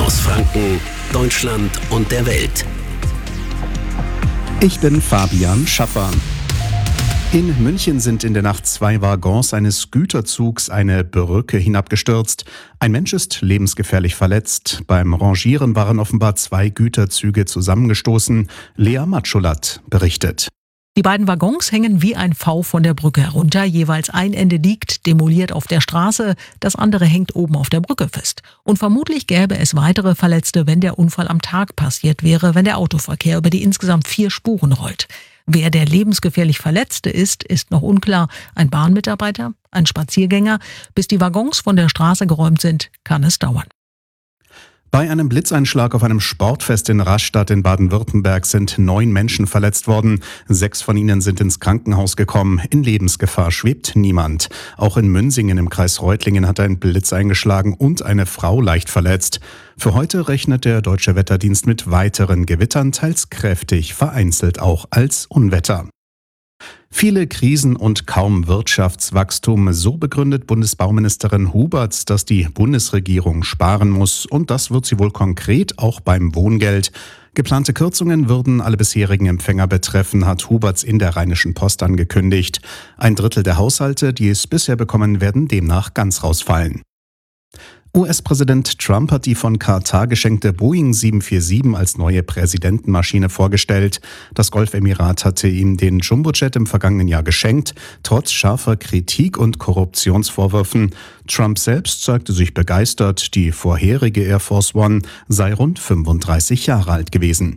aus Franken, Deutschland und der Welt. Ich bin Fabian Schaffer. In München sind in der Nacht 2 Waggons eines Güterzugs eine Brücke hinabgestürzt. Ein Mensch ist lebensgefährlich verletzt. Beim Rangieren waren offenbar 2 Güterzüge zusammengestoßen. Lea Matschulat berichtet. Die beiden Waggons hängen wie ein V von der Brücke herunter. Jeweils ein Ende liegt demoliert auf der Straße, das andere hängt oben auf der Brücke fest. Und vermutlich gäbe es weitere Verletzte, wenn der Unfall am Tag passiert wäre, wenn der Autoverkehr über die insgesamt 4 Spuren rollt. Wer der lebensgefährlich Verletzte ist noch unklar. Ein Bahnmitarbeiter, ein Spaziergänger. Bis die Waggons von der Straße geräumt sind, kann es dauern. Bei einem Blitzeinschlag auf einem Sportfest in Rastatt in Baden-Württemberg sind 9 Menschen verletzt worden. 6 von ihnen sind ins Krankenhaus gekommen. In Lebensgefahr schwebt niemand. Auch in Münsingen im Kreis Reutlingen hat ein Blitz eingeschlagen und eine Frau leicht verletzt. Für heute rechnet der Deutsche Wetterdienst mit weiteren Gewittern, teils kräftig, vereinzelt auch als Unwetter. Viele Krisen und kaum Wirtschaftswachstum, so begründet Bundesbauministerin Huberts, dass die Bundesregierung sparen muss. Und das wird sie wohl konkret auch beim Wohngeld. Geplante Kürzungen würden alle bisherigen Empfänger betreffen, hat Huberts in der Rheinischen Post angekündigt. 1/3 der Haushalte, die es bisher bekommen, werden demnach ganz rausfallen. US-Präsident Trump hat die von Katar geschenkte Boeing 747 als neue Präsidentenmaschine vorgestellt. Das Golfemirat hatte ihm den Jumbojet im vergangenen Jahr geschenkt, trotz scharfer Kritik und Korruptionsvorwürfen. Trump selbst zeigte sich begeistert. Die vorherige Air Force One sei rund 35 Jahre alt gewesen.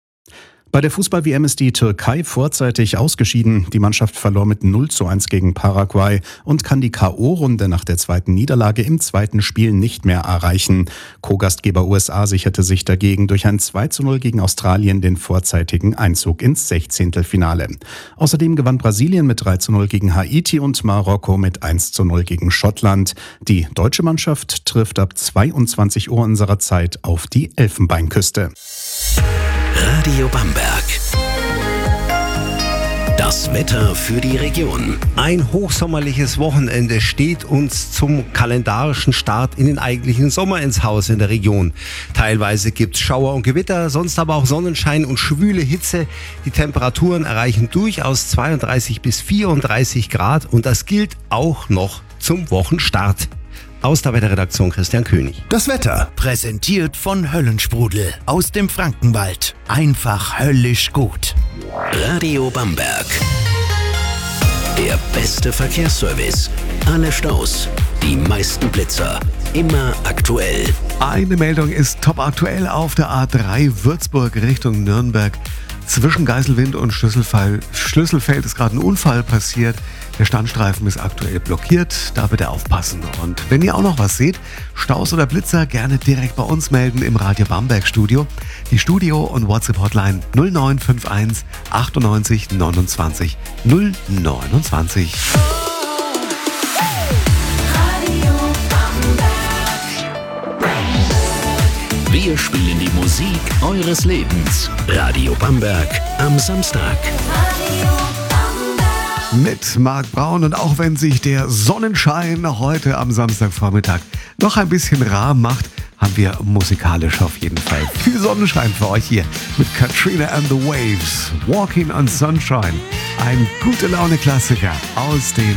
Bei der Fußball-WM ist die Türkei vorzeitig ausgeschieden. Die Mannschaft verlor mit 0:1 gegen Paraguay und kann die K.O.-Runde nach der zweiten Niederlage im zweiten Spiel nicht mehr erreichen. Co-Gastgeber USA sicherte sich dagegen durch ein 2:0 gegen Australien den vorzeitigen Einzug ins 16. Außerdem gewann Brasilien mit 3:0 gegen Haiti und Marokko mit 1:0 gegen Schottland. Die deutsche Mannschaft trifft ab 22 Uhr unserer Zeit auf die Elfenbeinküste. Radio Bamberg. Das Wetter für die Region. Ein hochsommerliches Wochenende steht uns zum kalendarischen Start in den eigentlichen Sommer ins Haus in der Region. Teilweise gibt's Schauer und Gewitter, sonst aber auch Sonnenschein und schwüle Hitze. Die Temperaturen erreichen durchaus 32 bis 34 Grad und das gilt auch noch zum Wochenstart. Aus der Wetterredaktion Christian König. Das Wetter präsentiert von Höllensprudel aus dem Frankenwald. Einfach höllisch gut. Radio Bamberg. Der beste Verkehrsservice. Alle Staus, die meisten Blitzer. Immer aktuell. Eine Meldung ist top aktuell auf der A3 Würzburg Richtung Nürnberg. Zwischen Geiselwind und Schlüsselfeld ist gerade ein Unfall passiert. Der Standstreifen ist aktuell blockiert, da bitte aufpassen. Und wenn ihr auch noch was seht, Staus oder Blitzer, gerne direkt bei uns melden im Radio Bamberg Studio. Die Studio- und WhatsApp-Hotline 0951 98 29 029. Wir spielen die Musik eures Lebens. Radio Bamberg am Samstag. Mit Marc Braun, und auch wenn sich der Sonnenschein heute am Samstagvormittag noch ein bisschen rar macht, haben wir musikalisch auf jeden Fall viel Sonnenschein für euch hier mit Katrina and the Waves, Walking on Sunshine. Ein gute Laune-Klassiker aus den